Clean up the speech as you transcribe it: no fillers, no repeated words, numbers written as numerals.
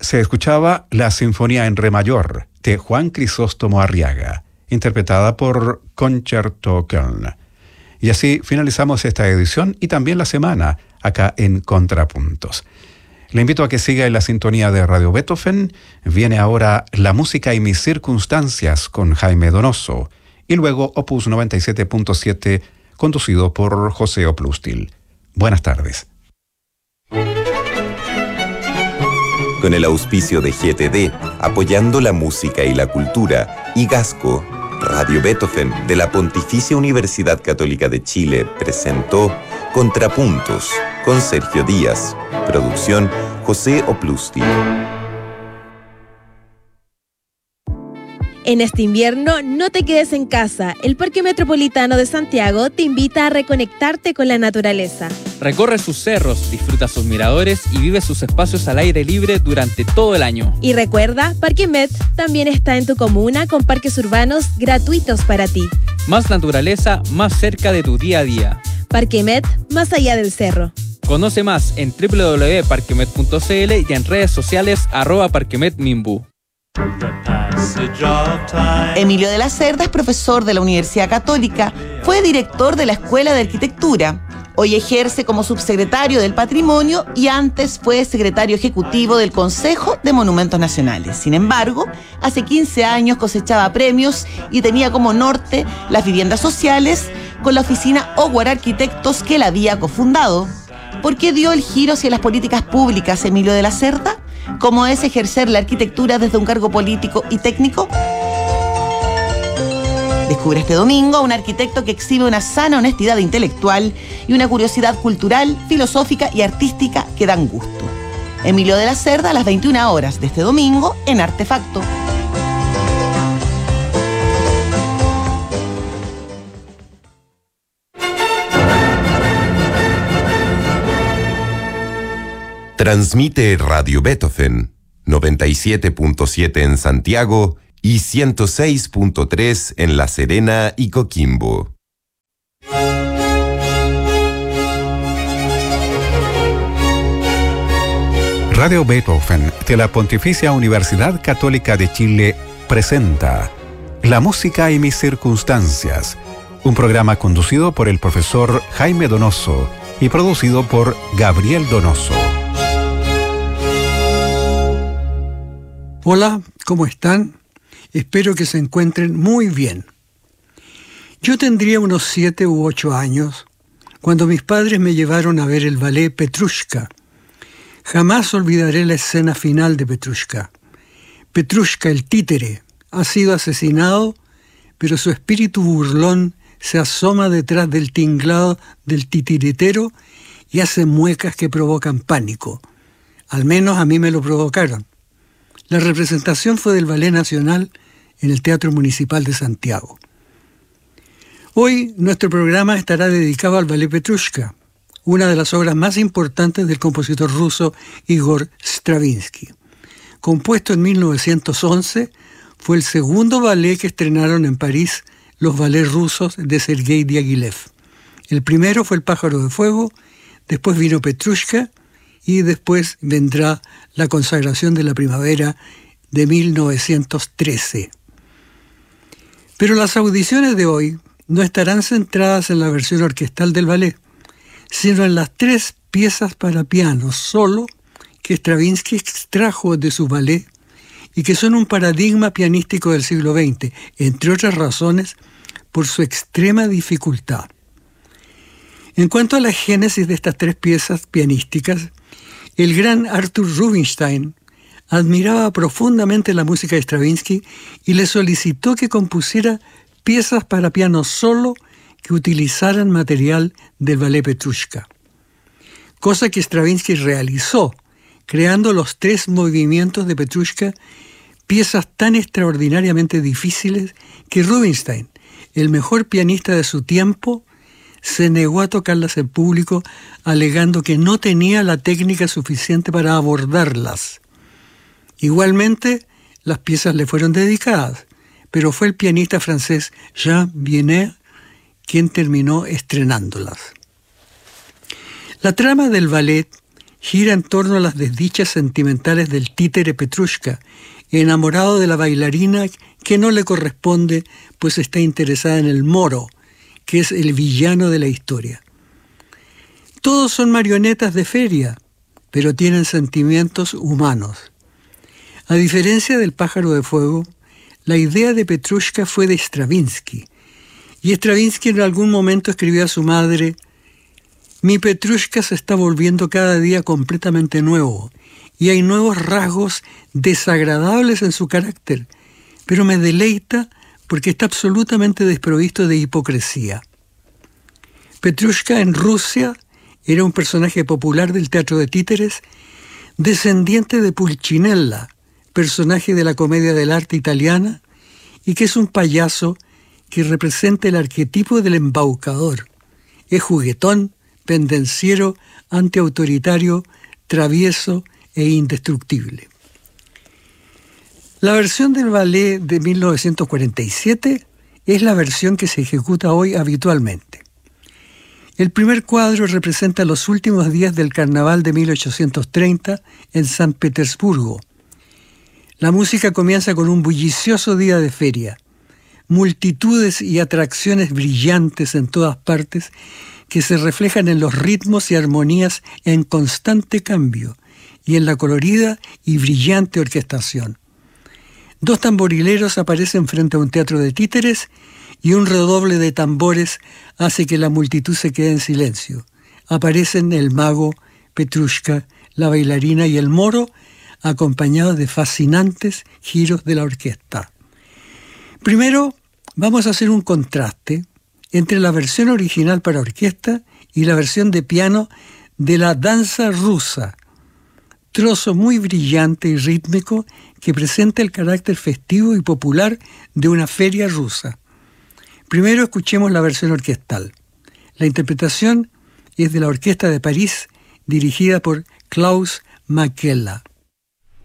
se escuchaba la Sinfonía en Re mayor de Juan Crisóstomo Arriaga, interpretada por Concerto Köln. Y así finalizamos esta edición y también la semana acá en Contrapuntos. Le invito a que siga en la sintonía de Radio Beethoven. Viene ahora La música y mis circunstancias con Jaime Donoso y luego Opus 97.7 conducido por José Oplustil. Buenas tardes. Con el auspicio de GTD, apoyando la música y la cultura, y Gasco, Radio Beethoven de la Pontificia Universidad Católica de Chile presentó Contrapuntos con Sergio Díaz. Producción José Oplustil. En este invierno, no te quedes en casa. El Parque Metropolitano de Santiago te invita a reconectarte con la naturaleza. Recorre sus cerros, disfruta sus miradores y vive sus espacios al aire libre durante todo el año. Y recuerda, Parque Met también está en tu comuna con parques urbanos gratuitos para ti. Más naturaleza, más cerca de tu día a día. Parque Met, más allá del cerro. Conoce más en www.parquemet.cl y en redes sociales @parquemetminbu. Emilio de la Cerda es profesor de la Universidad Católica, fue director de la Escuela de Arquitectura, hoy ejerce como subsecretario del Patrimonio y antes fue secretario ejecutivo del Consejo de Monumentos Nacionales. Sin embargo, hace 15 años cosechaba premios y tenía como norte las viviendas sociales con la oficina Howard Arquitectos que él había cofundado. ¿Por qué dio el giro hacia las políticas públicas Emilio de la Cerda? ¿Cómo es ejercer la arquitectura desde un cargo político y técnico? Descubre este domingo a un arquitecto que exhibe una sana honestidad intelectual y una curiosidad cultural, filosófica y artística que dan gusto. Emilio de la Cerda a las 21 horas de este domingo en Artefacto. Transmite Radio Beethoven 97.7 en Santiago y 106.3 en La Serena y Coquimbo. Radio Beethoven de la Pontificia Universidad Católica de Chile presenta La música y mis circunstancias, un programa conducido por el profesor Jaime Donoso y producido por Gabriel Donoso. Hola, ¿cómo están? Espero que se encuentren muy bien. Yo tendría unos 7 u 8 años cuando mis padres me llevaron a ver el ballet Petrushka. Jamás olvidaré la escena final de Petrushka. Petrushka, el títere, ha sido asesinado, pero su espíritu burlón se asoma detrás del tinglado del titiritero y hace muecas que provocan pánico. Al menos a mí me lo provocaron. La representación fue del Ballet Nacional en el Teatro Municipal de Santiago. Hoy nuestro programa estará dedicado al Ballet Petrushka, una de las obras más importantes del compositor ruso Igor Stravinsky. Compuesto en 1911, fue el segundo ballet que estrenaron en París los ballets rusos de Sergei Diaghilev. El primero fue El pájaro de fuego, después vino Petrushka y después vendrá La consagración de la primavera de 1913. Pero las audiciones de hoy no estarán centradas en la versión orquestal del ballet, sino en las 3 piezas para piano solo que Stravinsky extrajo de su ballet y que son un paradigma pianístico del siglo XX, entre otras razones, por su extrema dificultad. En cuanto a la génesis de estas 3 piezas pianísticas, el gran Arthur Rubinstein admiraba profundamente la música de Stravinsky y le solicitó que compusiera piezas para piano solo que utilizaran material del ballet Petrushka. Cosa que Stravinsky realizó, creando los 3 movimientos de Petrushka, piezas tan extraordinariamente difíciles que Rubinstein, el mejor pianista de su tiempo, se negó a tocarlas en público, alegando que no tenía la técnica suficiente para abordarlas. Igualmente, las piezas le fueron dedicadas, pero fue el pianista francés Jean Viennet quien terminó estrenándolas. La trama del ballet gira en torno a las desdichas sentimentales del títere Petrushka, enamorado de la bailarina que no le corresponde, pues está interesada en el moro, que es el villano de la historia. Todos son marionetas de feria, pero tienen sentimientos humanos. A diferencia del Pájaro de Fuego, la idea de Petrushka fue de Stravinsky, y Stravinsky en algún momento escribió a su madre: «Mi Petrushka se está volviendo cada día completamente nuevo, y hay nuevos rasgos desagradables en su carácter, pero me deleita porque está absolutamente desprovisto de hipocresía». Petrushka en Rusia era un personaje popular del teatro de títeres, descendiente de Pulcinella, personaje de la comedia del arte italiana, y que es un payaso que representa el arquetipo del embaucador. Es juguetón, pendenciero, antiautoritario, travieso e indestructible. La versión del ballet de 1947 es la versión que se ejecuta hoy habitualmente. El primer cuadro representa los últimos días del carnaval de 1830 en San Petersburgo. La música comienza con un bullicioso día de feria, multitudes y atracciones brillantes en todas partes que se reflejan en los ritmos y armonías en constante cambio y en la colorida y brillante orquestación. Dos tamborileros aparecen frente a un teatro de títeres y un redoble de tambores hace que la multitud se quede en silencio. Aparecen el mago, Petrushka, la bailarina y el moro, acompañados de fascinantes giros de la orquesta. Primero, vamos a hacer un contraste entre la versión original para orquesta y la versión de piano de la danza rusa, trozo muy brillante y rítmico que presenta el carácter festivo y popular de una feria rusa. Primero escuchemos la versión orquestal. La interpretación es de la Orquesta de París, dirigida por Klaus Makela.